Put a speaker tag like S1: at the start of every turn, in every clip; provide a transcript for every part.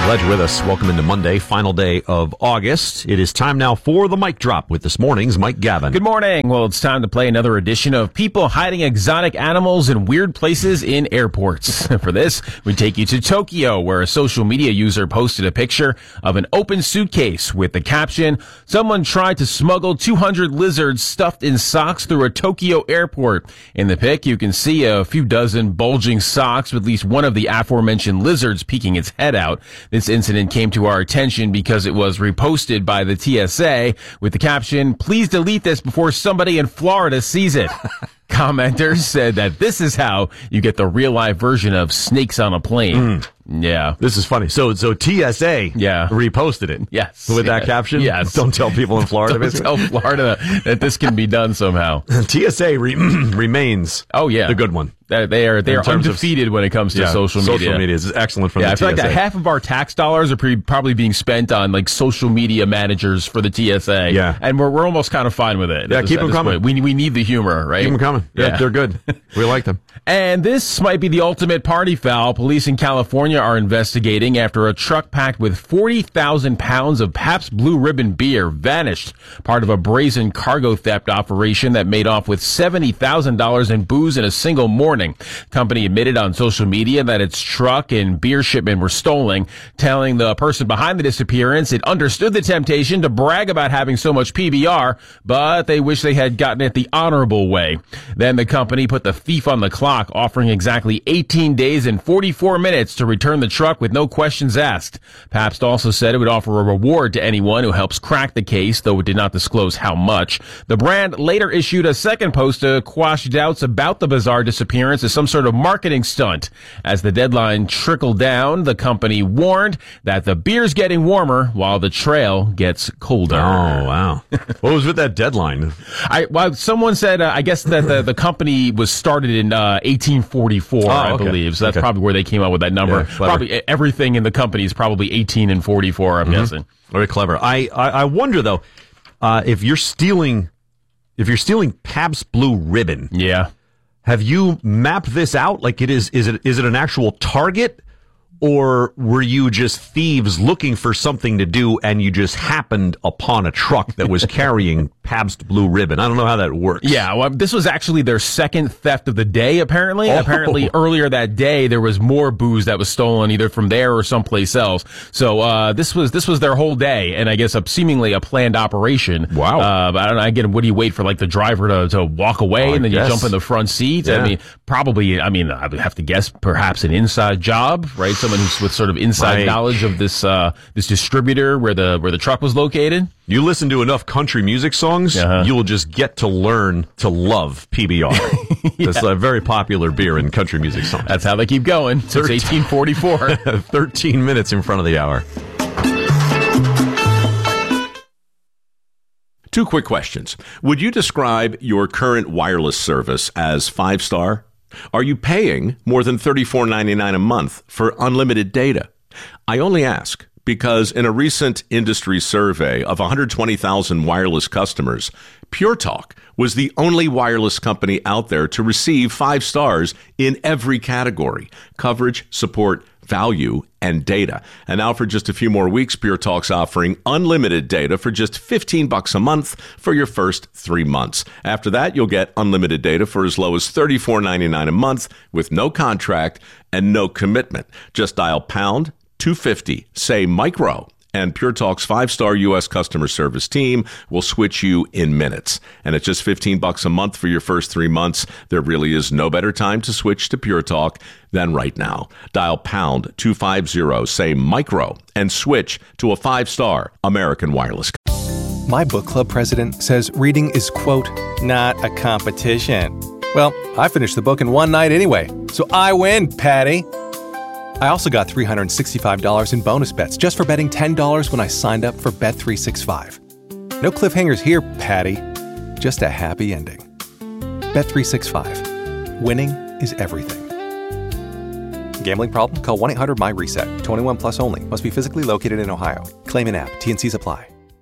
S1: Glad you're with us. Welcome into Monday, final day of August. It is time now for the Mic Drop with this morning's Mike Gavin.
S2: Good morning. Well, it's time to play another edition of People Hiding Exotic Animals in Weird Places in Airports. For this, we take you to Tokyo, where a social media user posted a picture of an open suitcase with the caption, "Someone tried to smuggle 200 lizards stuffed in socks through a Tokyo airport." In the pic, you can see a few dozen bulging socks with at least one of the aforementioned lizards peeking its head out. This incident came to our attention because it was reposted by the TSA with the caption, "Please delete this before somebody in Florida sees it." Commenters said that this is how you get the real-life version of snakes on a plane. Yeah.
S1: This is funny. So TSA reposted it.
S2: Yes.
S1: With that caption?
S2: Yes.
S1: Don't tell people in Florida.
S2: Don't tell Florida that this can be done somehow.
S1: TSA remains the good one.
S2: They are undefeated when it comes to social media.
S1: Social media is excellent from the TSA.
S2: I feel like that half of our tax dollars are probably being spent on like social media managers for the TSA.
S1: Yeah.
S2: And we're almost kind of fine with it.
S1: Yeah, keep them coming.
S2: We need the humor, right?
S1: Keep them coming. Yeah, they're good. We like them.
S2: And this might be the ultimate party foul. Police in California are investigating after a truck packed with 40,000 pounds of Pabst Blue Ribbon beer vanished, part of a brazen cargo theft operation that made off with $70,000 in booze in a single morning. Company admitted on social media that its truck and beer shipment were stolen, telling the person behind the disappearance it understood the temptation to brag about having so much PBR, but they wish they had gotten it the honorable way. Then the company put the thief on the clock, offering exactly 18 days and 44 minutes to return the truck with no questions asked. Pabst also said it would offer a reward to anyone who helps crack the case, though it did not disclose how much. The brand later issued a second post to quash doubts about the bizarre disappearance as some sort of marketing stunt. As the deadline trickled down, the company warned that the beer's getting warmer while the trail gets colder.
S1: Oh, wow. What was with that deadline?
S2: Someone said, I guess that the company was started in 1844, I believe. So that's probably where they came up with that number.
S1: Yeah,
S2: probably everything in the company is probably 18 and 44, I'm guessing.
S1: Very clever. I wonder, though, if you're stealing Pabst Blue Ribbon.
S2: Yeah.
S1: Have you mapped this out? Like, is it an actual target, or were you just thieves looking for something to do and you just happened upon a truck that was carrying Pabst Blue Ribbon? I don't know how that works.
S2: Yeah, well, this was actually their second theft of the day, apparently.
S1: Oh.
S2: Apparently, earlier that day, there was more booze that was stolen either from there or someplace else. So this was their whole day, and I guess seemingly a planned operation.
S1: Wow.
S2: But I don't know, again, what do you wait for, like, the driver to walk away and then you jump in the front seat?
S1: Yeah.
S2: I would have to guess perhaps an inside job, right? Someone who's with sort of inside knowledge of this distributor where the truck was located.
S1: You listen to enough country music songs, you will just get to learn to love PBR. It's a very popular beer in country music songs.
S2: That's how they keep going since 1844.
S1: 13 minutes in front of the hour.
S3: Two quick questions. Would you describe your current wireless service as 5-star? Are you paying more than $34.99 a month for unlimited data? I only ask because in a recent industry survey of 120,000 wireless customers, Pure Talk was the only wireless company out there to receive 5 stars in every category: coverage, support, value, and data. And now for just a few more weeks, Pure Talk's offering unlimited data for just $15 a month for your first 3 months. After that, you'll get unlimited data for as low as $34.99 a month with no contract and no commitment. Just dial pound 250, say micro, and Pure Talk's 5-star U.S. customer service team will switch you in minutes. And at just $15 a month for your first 3 months, there really is no better time to switch to Pure Talk than right now. Dial pound 250, say micro, and switch to a 5-star American Wireless.
S4: My book club president says reading is, quote, not a competition. Well, I finished the book in one night anyway, so I win, Patty. I also got $365 in bonus bets just for betting $10 when I signed up for Bet365. No cliffhangers here, Patty. Just a happy ending. Bet365. Winning is everything. Gambling problem? Call 1-800-MY-RESET. 21 plus only. Must be physically located in Ohio. Claim in app. T&Cs apply.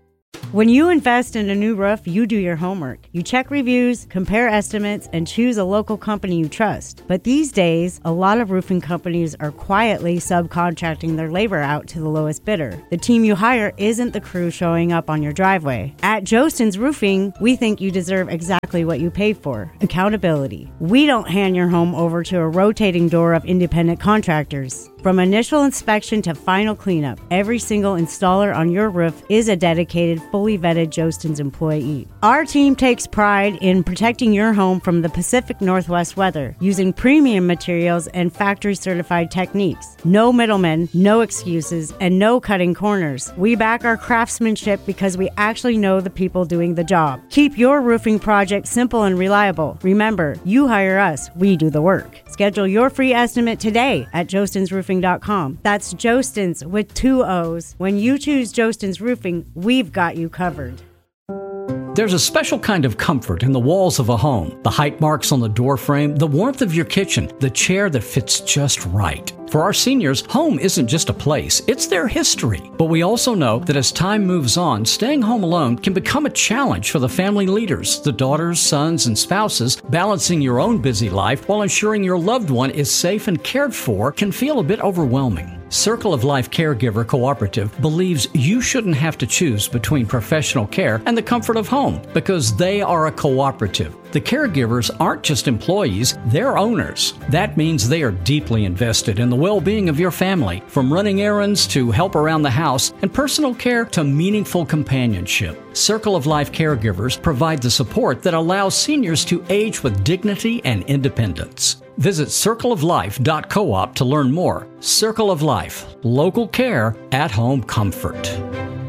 S5: When you invest in a new roof, you do your homework. You check reviews, compare estimates, and choose a local company you trust. But these days, a lot of roofing companies are quietly subcontracting their labor out to the lowest bidder. The team you hire isn't the crew showing up on your driveway. At Jostens Roofing, we think you deserve exactly what you pay for: accountability. We don't hand your home over to a rotating door of independent contractors. From initial inspection to final cleanup, every single installer on your roof is a dedicated, fully vetted Jostens employee. Our team takes pride in protecting your home from the Pacific Northwest weather, using premium materials and factory-certified techniques. No middlemen, no excuses, and no cutting corners. We back our craftsmanship because we actually know the people doing the job. Keep your roofing project simple and reliable. Remember, you hire us, we do the work. Schedule your free estimate today at jostensroofing.com. That's Jostens with 2 O's. When you choose Jostens Roofing, we've got you covered.
S6: There's a special kind of comfort in the walls of a home. The height marks on the door frame, the warmth of your kitchen, the chair that fits just right. For our seniors, home isn't just a place, it's their history. But we also know that as time moves on, staying home alone can become a challenge for the family leaders, the daughters, sons, and spouses. Balancing your own busy life while ensuring your loved one is safe and cared for can feel a bit overwhelming. Circle of Life Caregiver Cooperative believes you shouldn't have to choose between professional care and the comfort of home because they are a cooperative. The caregivers aren't just employees, they're owners. That means they are deeply invested in the well-being of your family, from running errands to help around the house and personal care to meaningful companionship. Circle of Life Caregivers provide the support that allows seniors to age with dignity and independence. Visit circleoflife.coop to learn more. Circle of Life, local care, at-home comfort.